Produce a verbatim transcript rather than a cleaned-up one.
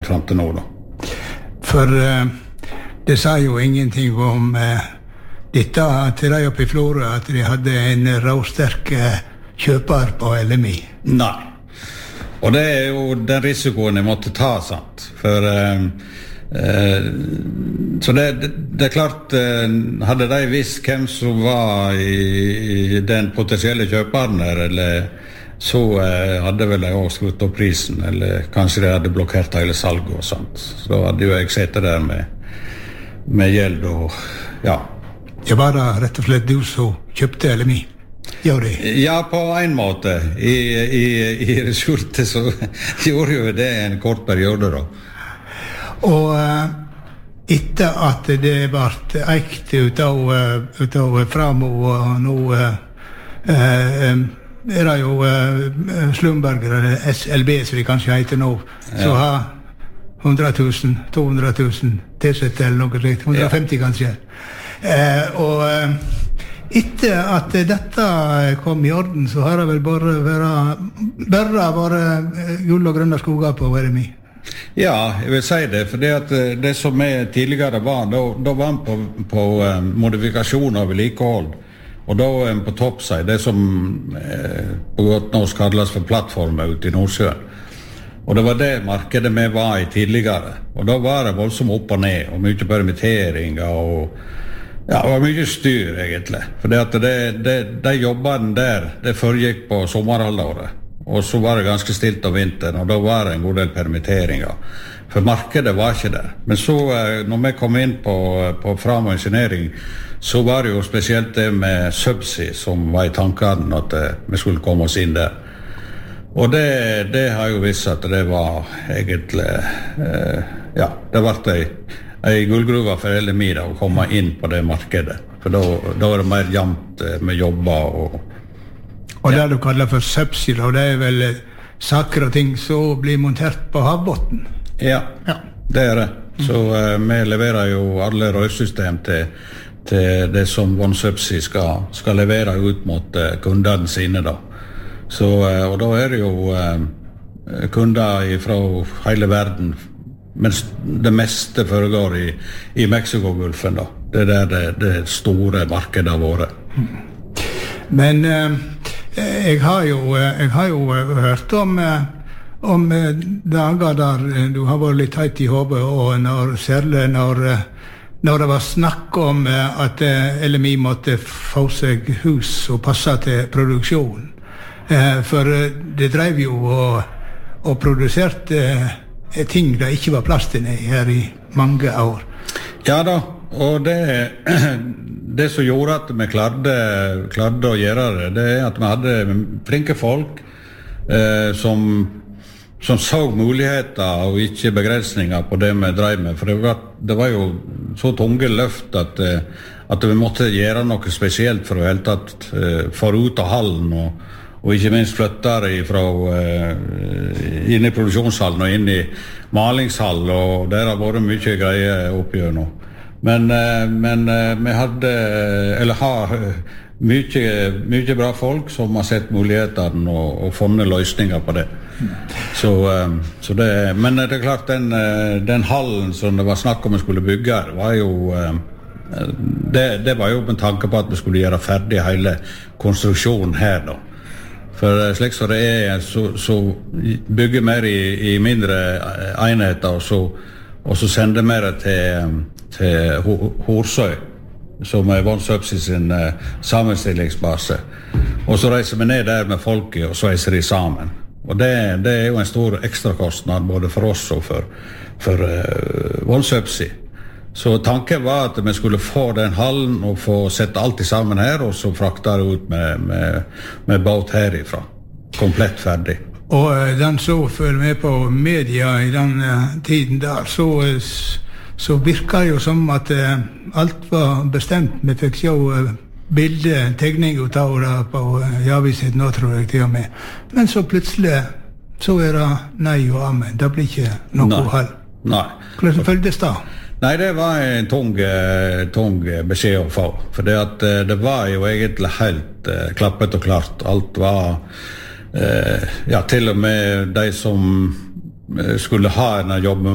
frem til nå da. For uh, det sa jo ingenting om uh, dette til de oppe i Florø, at de hadde en råsterk uh, kjøper på L M I. Nei. Og det er jo den risikoen jeg måtte ta, sant? For uh, uh, så det, det, det er klart, uh, hadde de visst hvem som var i, i den potensielle kjøperen der, eller så uh, hadde vel de også skrutt opp prisen, eller kanskje de hadde blokkert hele salget og sånt. Så da hadde jo jeg sett der med, med gjeld og, ja. Det var da rett og slett du som kjøpte L M I? Gjør det? Ja, på en måte. I, i, i resultet så gjorde jo det en kort periode da. Og uh, etter at det ble eikt ut av, ut av Framo og nå uh, uh, er det jo uh, Slumberger, eller S L B som de kanskje heter nå, ja. Så har hundre tusen, to hundre tusen tilsette eller noe slikt, hundre og femti ja. Kanskje. Uh, og uh, etter at dette kom i orden, så har det vel bare vært, bare vært gull og grønne skoger på L M I. Ja, jeg vil si det, for det, at det som jeg tidligere var, da, da var han på, på uh, modifikasjon og vedlikehold. Og da er han på toppside, det som eh, på godt norsk kalles for plattformer ute i Nordsjøen. Og det var det markedet vi var i tidligere. Og da var det voldsomt opp og ned, og mye permitteringer, og ja, det var mye styr egentlig. For det at det, det, de jobbene der, det foregikk på sommerhalvåret. Og så var det ganske stilt om vinteren, og da var det en god del permitteringer. For markedet var ikke der. Men så, når vi kom inn på, på Framo Engineering, så var det jo spesielt det med Subsea som var i tankene at vi skulle komme oss inn der. Og det, det har jo vist at det var egentlig, eh, ja, det var en gullgruve for L M I da, å komme inn på det markedet. For da, da var det mer jevnt med jobber og... Og det du kaller for Subsea, og det er vel saker og ting som blir montert på havbotten? Ja, ja, det er det. Så uh, vi leverer jo alle rørsystem til, til det som OneSubsea skal, skal levere ut mot uh, kundene sine da. Så, uh, og da er det jo uh, kunder fra hele verden, mens det meste foregår i, i Mexiko-gulfen da. Det er der det, det store markedet har vært. Men uh, jeg, har jo, jeg har jo hørt om... Uh, om dager der du har vært litt høyt i hodet, og når, særlig når, når det var snakk om at L M I måtte få seg hus og passe til produksjon. For det drev jo og, og produserte ting det ikke var plass til her i mange år. Ja da, og det, det som gjorde at vi klarte, klarte å gjøre det, det er at vi hadde flinke folk eh, som som så muligheter og ikke begrensninger på det vi drev med. For det var, det var jo så tunge løft at, at vi måtte gjøre noe spesielt for å helt tatt få ut av hallen, og, og ikke minst flytte det fra inn i produksjonshallen og inn i malingshallen, og der har vært mye greier oppgjør nå. Men, men vi hadde, eller har mye, mye bra folk som har sett mulighetene og, og funnet løsninger på det. Så, så det, men det er klart, den, den hallen som det var snakk om vi skulle bygge, var jo, det, det var jo med tanke på at vi skulle gjøre ferdig hele konstruksjonen her da. For slik som det er, så, så bygger mer i, i mindre enheter, og så, og så sender mer til, til Horsøy, som er OneSubsea sin uh, sammenstillingsbase. Og så reiser vi ned der med folket, og så reiser de sammen. Og det, det er jo en stor ekstra kostnad både for oss og for, for uh, OneSubsea. Så tanken var at vi skulle få den hallen og få sette alt sammen her, og så frakte det ut med, med, med båt herifra. Komplett ferdig. Og uh, den så følger med på media i den uh, tiden der, så... Uh, så virker det jo som at uh, alt var bestemt. Vi fikk se uh, bilde, tegning ut av det på uh, Javiset nå, tror jeg til og med. Men så plutselig så er det nei og amen. Det blir ikke noe hall. Nei. Hvordan føltes det? Nei, det var en tung, tung beskjed å få. For det, at, det var jo egentlig helt uh, klappet og klart. Alt var, uh, ja, til og med de som skulle ha en jobb med